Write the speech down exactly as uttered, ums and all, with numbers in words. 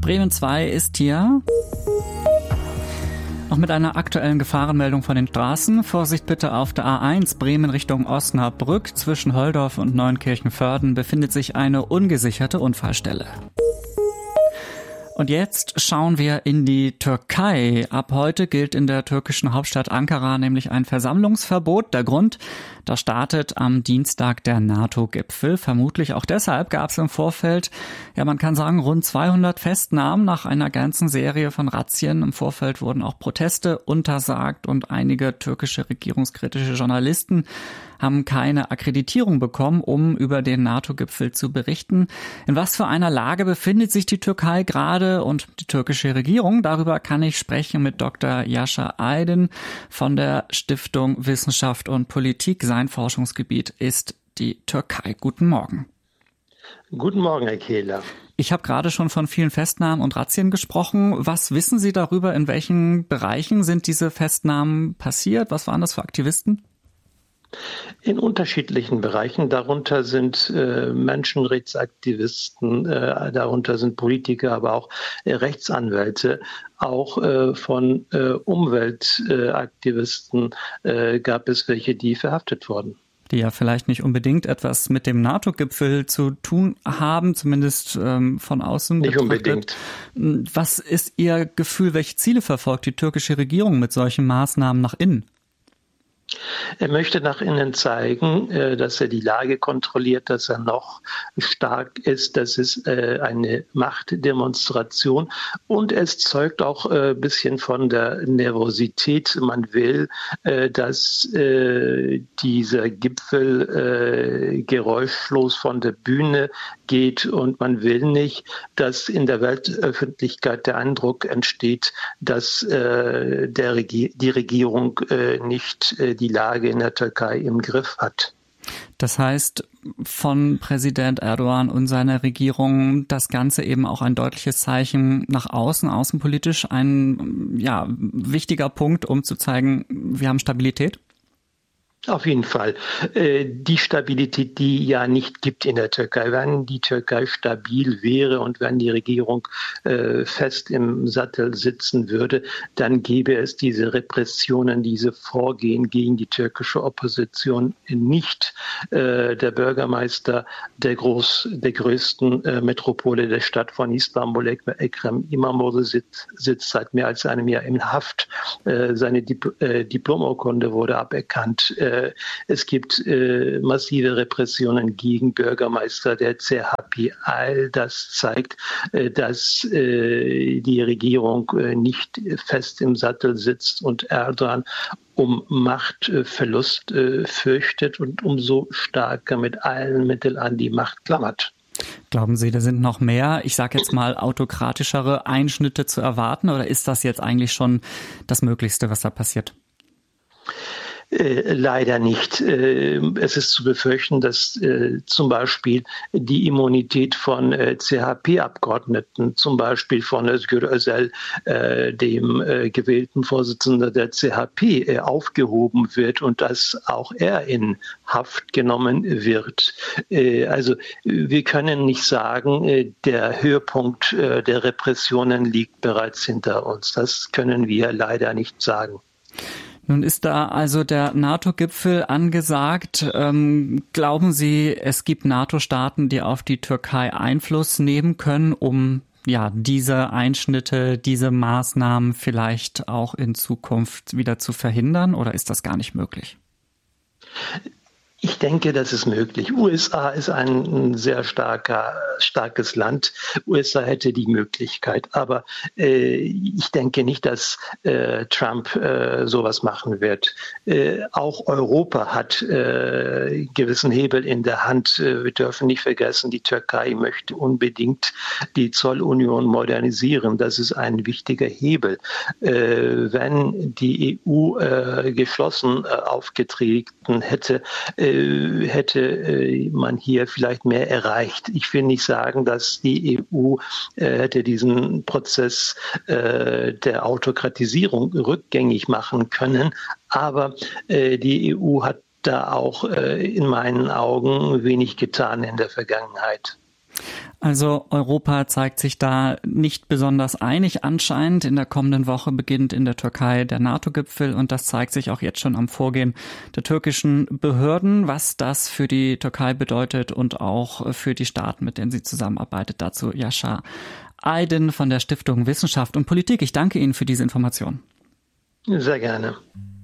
Bremen zwei ist hier. Noch mit einer aktuellen Gefahrenmeldung von den Straßen. Vorsicht bitte auf der A eins Bremen Richtung Osnabrück. Zwischen Holdorf und Neunkirchen-Vörden befindet sich eine ungesicherte Unfallstelle. Und jetzt schauen wir in die Türkei. Ab heute gilt in der türkischen Hauptstadt Ankara nämlich ein Versammlungsverbot. Der Grund, da startet am Dienstag der NATO-Gipfel. Vermutlich auch deshalb gab es im Vorfeld, ja man kann sagen, rund zweihundert Festnahmen nach einer ganzen Serie von Razzien. Im Vorfeld wurden auch Proteste untersagt und einige türkische regierungskritische Journalisten haben keine Akkreditierung bekommen, um über den NATO-Gipfel zu berichten. In was für einer Lage befindet sich die Türkei gerade und die türkische Regierung? Darüber kann ich sprechen mit Doktor Yaşar Aydın von der Stiftung Wissenschaft und Politik. Sein Forschungsgebiet ist die Türkei. Guten Morgen. Guten Morgen, Herr Kehler. Ich habe gerade schon von vielen Festnahmen und Razzien gesprochen. Was wissen Sie darüber? In welchen Bereichen sind diese Festnahmen passiert? Was waren das für Aktivisten? In unterschiedlichen Bereichen. Darunter sind äh, Menschenrechtsaktivisten, äh, darunter sind Politiker, aber auch äh, Rechtsanwälte. Auch äh, von äh, Umweltaktivisten äh, gab es welche, die verhaftet wurden. Die ja vielleicht nicht unbedingt etwas mit dem NATO-Gipfel zu tun haben, zumindest ähm, von außen nicht betrachtet. Unbedingt. Was ist Ihr Gefühl, welche Ziele verfolgt die türkische Regierung mit solchen Maßnahmen nach innen? Er möchte nach innen zeigen, dass er die Lage kontrolliert, dass er noch stark ist. Das ist eine Machtdemonstration und es zeugt auch ein bisschen von der Nervosität. Man will, dass dieser Gipfel geräuschlos von der Bühne geht und man will nicht, dass in der Weltöffentlichkeit der Eindruck entsteht, dass der Regi- die Regierung nicht die Lage in der Türkei im Griff hat. Das heißt, von Präsident Erdogan und seiner Regierung das Ganze eben auch ein deutliches Zeichen nach außen, außenpolitisch, ein ja, wichtiger Punkt, um zu zeigen, wir haben Stabilität? Auf jeden Fall. Die Stabilität, die ja nicht gibt in der Türkei. Wenn die Türkei stabil wäre und wenn die Regierung fest im Sattel sitzen würde, dann gäbe es diese Repressionen, diese Vorgehen gegen die türkische Opposition nicht. Der Bürgermeister der, groß, der größten Metropole der Stadt von Istanbul, Ekrem İmamoğlu, sitzt, sitzt seit mehr als einem Jahr in Haft. Seine Dip- Diplomurkunde wurde aberkannt. Es gibt äh, massive Repressionen gegen Bürgermeister der C H P. All das zeigt, äh, dass äh, die Regierung äh, nicht fest im Sattel sitzt und Erdogan um Machtverlust äh, fürchtet und umso stärker mit allen Mitteln an die Macht klammert. Glauben Sie, da sind noch mehr, ich sage jetzt mal, autokratischere Einschnitte zu erwarten oder ist das jetzt eigentlich schon das Möglichste, was da passiert? Äh, leider nicht. Äh, es ist zu befürchten, dass äh, zum Beispiel die Immunität von äh, C H P-Abgeordneten, zum Beispiel von Özgür Özel, äh, dem äh, gewählten Vorsitzenden der C H P, äh, aufgehoben wird und dass auch er in Haft genommen wird. Äh, also wir können nicht sagen, äh, der Höhepunkt äh, der Repressionen liegt bereits hinter uns. Das können wir leider nicht sagen. Nun ist da also der NATO-Gipfel angesagt. Ähm, glauben Sie, es gibt NATO-Staaten, die auf die Türkei Einfluss nehmen können, um ja diese Einschnitte, diese Maßnahmen vielleicht auch in Zukunft wieder zu verhindern? Oder ist das gar nicht möglich? Ich denke, das ist möglich. U S A ist ein sehr starker, starkes Land. U S A hätte die Möglichkeit. Aber äh, ich denke nicht, dass äh, Trump äh, sowas machen wird. Äh, auch Europa hat äh, gewissen Hebel in der Hand. Äh, wir dürfen nicht vergessen, die Türkei möchte unbedingt die Zollunion modernisieren. Das ist ein wichtiger Hebel. Äh, wenn die E U äh, geschlossen äh, aufgetreten hätte, äh, hätte man hier vielleicht mehr erreicht. Ich will nicht sagen, dass die E U hätte diesen Prozess der Autokratisierung rückgängig machen können, aber die E U hat da auch in meinen Augen wenig getan in der Vergangenheit. Also Europa zeigt sich da nicht besonders einig anscheinend. In der kommenden Woche beginnt in der Türkei der NATO-Gipfel und das zeigt sich auch jetzt schon am Vorgehen der türkischen Behörden, was das für die Türkei bedeutet und auch für die Staaten, mit denen sie zusammenarbeitet. Dazu Yaşar Aydin von der Stiftung Wissenschaft und Politik. Ich danke Ihnen für diese Information. Sehr gerne.